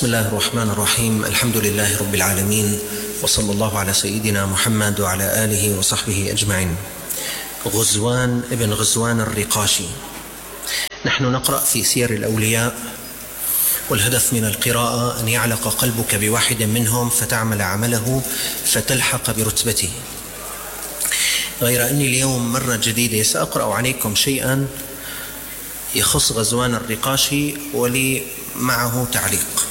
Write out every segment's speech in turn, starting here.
بسم الله الرحمن الرحيم. الحمد لله رب العالمين، وصلى الله على سيدنا محمد وعلى آله وصحبه أجمعين. غزوان ابن غزوان الرقاشي. نحن نقرأ في سير الأولياء، والهدف من القراءة أن يعلق قلبك بواحد منهم فتعمل عمله فتلحق برتبته. غير أني اليوم مرة جديدة سأقرأ عليكم شيئا يخص غزوان الرقاشي ولي معه تعليق.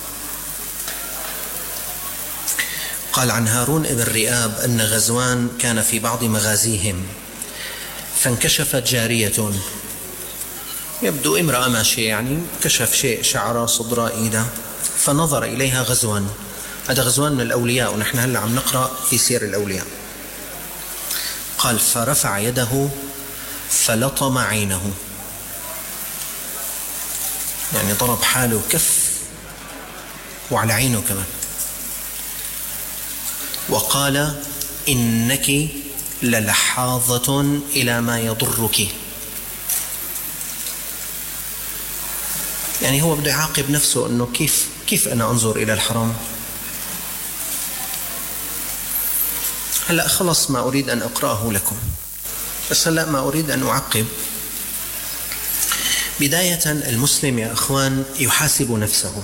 قال عن هارون ابن رئاب أن غزوان كان في بعض مغازيهم فانكشفت جارية، يبدو امرأة ماشية، يعني كشف شيء شعرها صدرها إيدها، فنظر إليها غزوان. هذا غزوان من الأولياء، ونحن هلأ عم نقرأ في سير الأولياء. قال فرفع يده فلطم عينه، يعني ضرب حاله كف وعلى عينه كمان، وقال إنك للحاظة إلى ما يضرك. يعني هو بده يعاقب نفسه أنه كيف أنا أنظر إلى الحرام. هلأ خلص ما أريد أن أقرأه لكم، بس هلأ ما أريد أن أعقب. بداية المسلم يا أخوان يحاسب نفسه،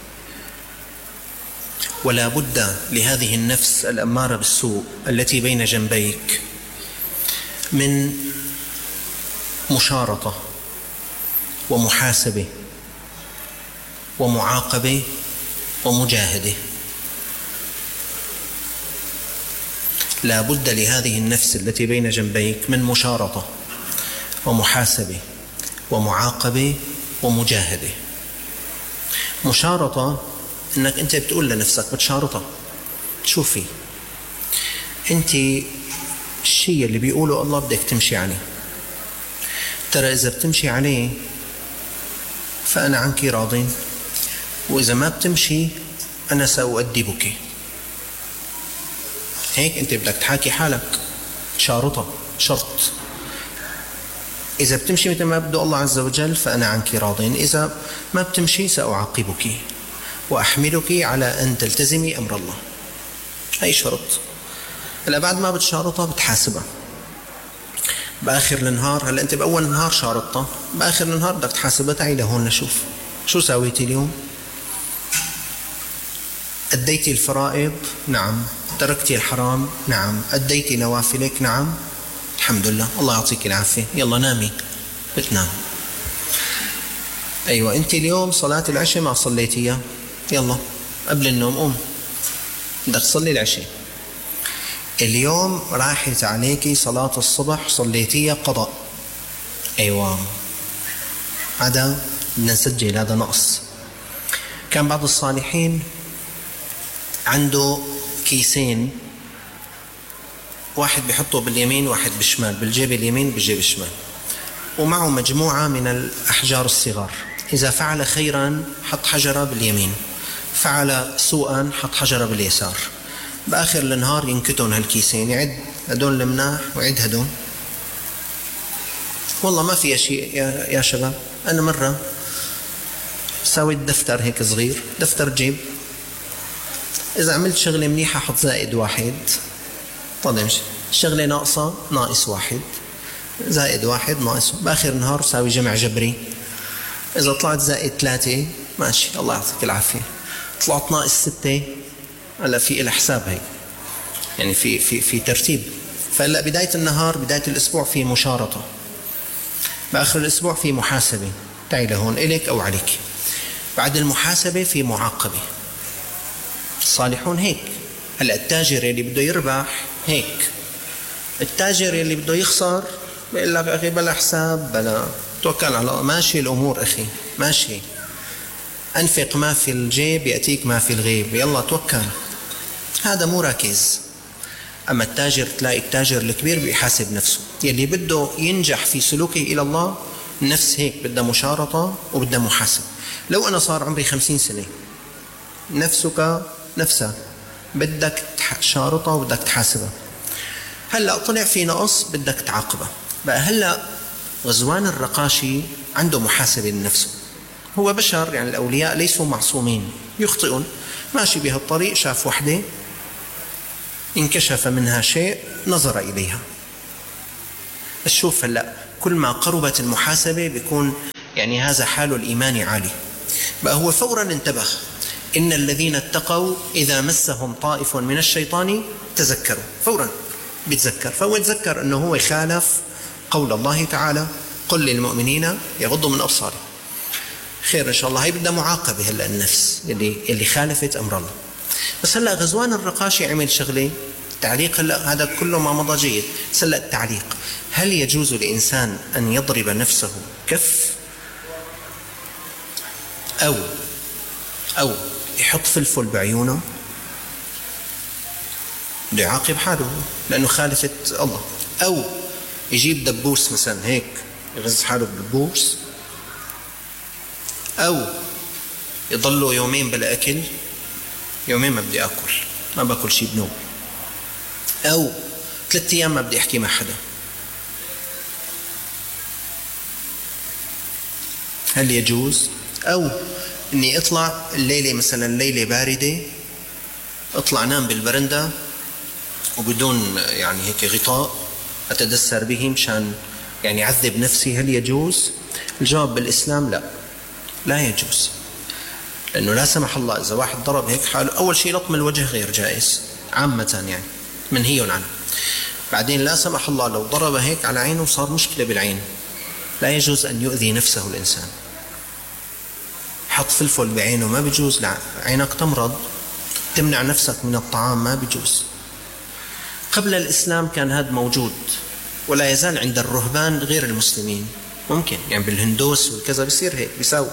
ولا بد لهذه النفس الأمارة بالسوء التي بين جنبيك من مشارطة ومحاسبة ومعاقبة ومجاهدة. لا بد لهذه النفس التي بين جنبيك من مشارطة ومحاسبة ومعاقبة ومجاهدة. مشارطة انك انت بتقول لنفسك، بتشارطها، شوفي انت الشيء اللي بيقوله الله بدك تمشي عليه، ترى اذا بتمشي عليه فانا عنك راضٍ، واذا ما بتمشي انا سأؤدبك. هيك انت بدك تحاكي حالك، تشارطها شرط. إذا بتمشي مثل ما بده الله عز وجل فأنا عنك راضٍ، إذا ما بتمشي سأعاقبك وأحملك على أن تلتزمي أمر الله. هاي شرط. هلا بعد ما بتشارطها بتحاسبها بآخر النهار. هلا أنت بأول النهار شارطتها، بآخر النهار بدك تحاسبها. تعي لهون نشوف شو ساويتي اليوم. أديتي الفرائض؟ نعم. تركتي الحرام؟ نعم. أديتي نوافلك؟ نعم. الحمد لله، الله يعطيك العافية. يلا نامي. بتنام. أيوة أنت اليوم صلاة العشاء ما صليتيها، يلا قبل النوم قوم بدك تصلي العشاء. اليوم راحت عليكي صلاة الصبح صليتيها قضاء، أيوة هذا بدنا نسجل، هذا نقص. كان بعض الصالحين عنده كيسين، واحد بيحطه باليمين واحد بالشمال، بالجيب اليمين بالجيب الشمال، ومعه مجموعة من الأحجار الصغار. إذا فعل خيرا حط حجرة باليمين، فعل سوءا حط حجرة باليسار. بآخر النهار ينكتون هالكيسين، يعد هدول المناح ويعد هدول. والله ما في شيء يا شباب. أنا مرة سويت دفتر هيك صغير، دفتر جيب، إذا عملت شغلة منيحة حط زائد واحد، طيب شغلة ناقصة ناقص واحد، زائد واحد ناقص. بآخر النهار ساوي جمع جبري. إذا طلعت زائد 3 ماشي، الله يعطيك العافية. طلعت ناقص 6، هلا في الحساب هيك، يعني في ترتيب. فهلا بداية النهار، بداية الأسبوع في مشارطة، بآخر الأسبوع في محاسبة. تعي لهون إليك أو عليك. بعد المحاسبة في معاقبة. الصالحون هيك. هلا التاجر اللي بده يربح هيك، التاجر اللي بده يخسر بيقول لك أخي بلا حساب، بلا، توكل على الله، ماشي الأمور أخي، ماشي. أنفق ما في الجيب يأتيك ما في الغيب، يلا توكل. هذا مو راكز. أما التاجر، تلاقي التاجر الكبير بيحاسب نفسه. يلي بده ينجح في سلوكه إلى الله نفس هيك، بدها مشارطة وبدها محاسبة. لو أنا صار عمري 50 سنة، نفسك نفسها بدك تشارطها وبدك تحاسبها. هلأ طلع في نقص بدك تعاقبه. بقى هلأ غزوان الرقاشي عنده محاسبة لنفسه. هو بشر، يعني الأولياء ليسوا معصومين، يخطئون. ماشي بهالطريق شاف وحدة انكشف منها شيء نظر إليها. الشوف هلأ كل ما قربت المحاسبة بيكون يعني هذا حال الإيمان عالي، بقى هو فورا انتبه. إن الذين اتقوا إذا مسهم طائف من الشيطان تذكروا، فورا بيتذكر. فهو يتذكر أنه هو خالف قول الله تعالى: قل للمؤمنين يغضوا من أبصارهم. خير إن شاء الله. هي بدها معاقبة هلأ النفس اللي خالفت أمر الله. بس هلأ غزوان الرقاشي عمل شغلة تعليق. هلأ هذا كله ما مضى جيد. بس هلأ التعليق: هل يجوز لإنسان أن يضرب نفسه كف أو يحط فلفل بعيونه؟ بده يعاقب حاله لأنه خالفت الله. أو يجيب دبوس مثلا هيك يغز حاله بدبوس، أو يضلوا يومين بلا أكل، يومين ما بدي أكل، ما باكل شيء بنوم، أو 3 أيام ما بدي أحكي مع حدا. هل يجوز؟ أو إني أطلع الليلة مثلا ليلة باردة، أطلع نام بالبرندة وبدون يعني هيك غطاء أتدثر به مشان يعني أعذب نفسي. هل يجوز؟ الجواب بالإسلام لا، لا يجوز. لأنه لا سمح الله إذا واحد ضرب هيك حاله، أول شيء لطم الوجه غير جائز عامة، يعني منهي عنه. بعدين لا سمح الله لو ضرب هيك على عينه وصار مشكلة بالعين، لا يجوز أن يؤذي نفسه الإنسان. حط فلفل بعينه ما بيجوز، لا عينك تمرض، تمنع نفسك من الطعام ما بيجوز. قبل الإسلام كان هذا موجود، ولا يزال عند الرهبان غير المسلمين. ممكن يعني بالهندوس والكذا بيصير هيك، بيساوي.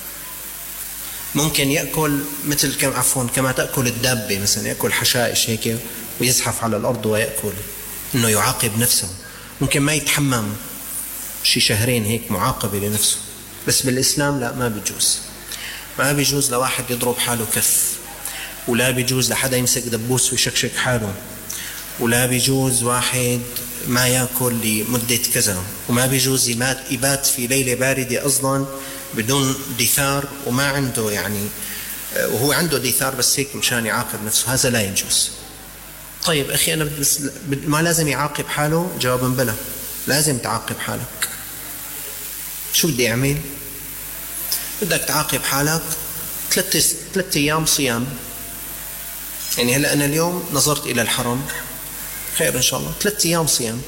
ممكن يأكل مثل كما تأكل الدابة مثلا، يأكل حشائش هيك ويزحف على الأرض ويأكل، إنه يعاقب نفسه. ممكن ما يتحمم شي 2 شهرين هيك معاقبة لنفسه. بس بالإسلام لا، ما بيجوز. ما بيجوز لواحد يضرب حاله كف، ولا بيجوز لحدا يمسك دبوس ويشكشك حاله، ولا بيجوز واحد ما يأكل لمدة كذا، وما بيجوز يبات في ليلة باردة أصلا بدون دثار وما عنده يعني، وهو عنده دثار بس هيك مشان يعاقب نفسه، هذا لا يجوز. طيب أخي أنا ما لازم يعاقب حاله؟ جوابا بلا، لازم تعاقب حالك. شو بدي أعمل؟ بدك تعاقب حالك 3 أيام صيام. يعني هلأ أنا اليوم نظرت إلى الحرم، خير إن شاء الله 3 أيام صيام.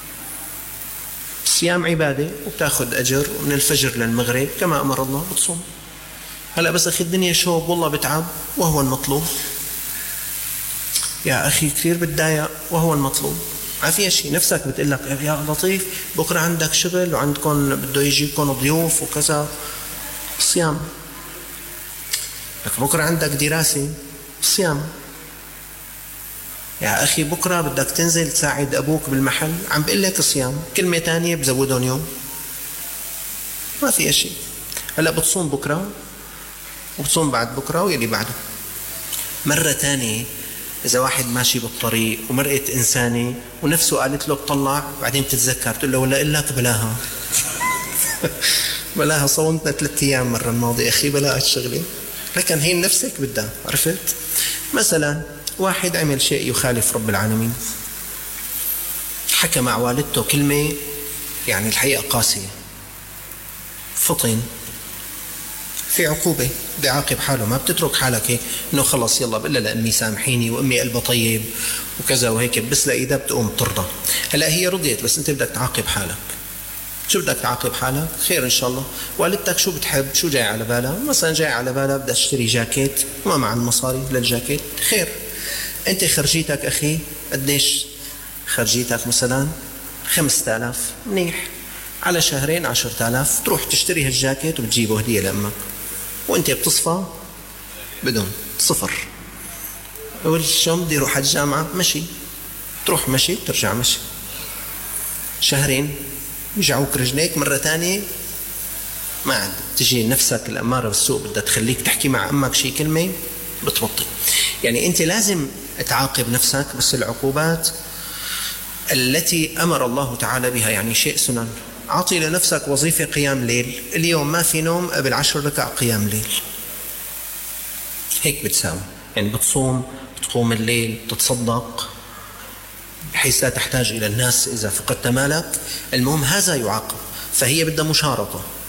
الصيام عبادة وبتاخذ أجر، ومن الفجر للمغرب كما أمر الله بتصوم. هلأ بس أخي الدنيا شوب والله بتعب وهو المطلوب. يا أخي كثير بتضايق وهو المطلوب. ما في شيء، نفسك بتقلك يا لطيف بكرة عندك شغل وعندكم بده يجيكم ضيوف وكذا، صيام. لك بكرة عندك دراسة، صيام. يا أخي بكرة بدك تنزل تساعد أبوك بالمحل، عم بقول لك صيام. كلمة تانية بزودهم يوم، ما في شيء. هلأ بتصوم بكرة وبتصوم بعد بكرة ويلي بعده. مرة تانية إذا واحد ماشي بالطريق ومرأة إنسانة ونفسه قالت له اطلع، بعدين بتتذكر تقول له ولا قل لك بلاها بلاها صومتنا 3 أيام مرة الماضية أخي، بلاها الشغلة. لكن هي نفسك بدها، عرفت؟ مثلا واحد عمل شيء يخالف رب العالمين، حكى مع والدته كلمة يعني الحقيقة قاسية، فطن، في عقوبة، بيعاقب حاله. ما بتترك حالك هيك انه خلص يلا بقول لها لأمي سامحيني وأمي قلبها طيب وكذا وهيك، بس لإذا بتقوم ترضى. هلا هي رضيت بس أنت بدك تعاقب حالك. شو بدك تعاقب حالك؟ خير إن شاء الله. والدتك شو بتحب؟ شو جاي على بالها؟ مثلا جاي على بالها بدها تشتري جاكيت وما معها المصاري للجاكيت، خير. أنت خرجيتك أخي قديش؟ خرجيتك مثلا 5000، منيح. على 2 شهرين 10,000، تروح تشتري هالجاكيت وبتجيبه هدية لأمك، وأنت بتصفى بدون صفر. أول شو بدي أروح على الجامعة؟ مشي، تروح مشي ترجع مشي. 2 شهرين يجعوك رجليك مرة تانية، ما عاد تجي نفسك الأمارة بالسوء بدها تخليك تحكي مع أمك شي كلمة بتبطل. يعني أنت لازم تعاقب نفسك، بس العقوبات التي أمر الله تعالى بها، يعني شيء سنن. أعطي لنفسك وظيفة قيام ليل، اليوم ما في نوم قبل 10 ركع قيام ليل، هيك بتساوي. يعني بتصوم، بتقوم الليل، بتتصدق بحيث لا تحتاج إلى الناس إذا فقدت مالك. المهم هذا يعاقب، فهي بدها مشارطة.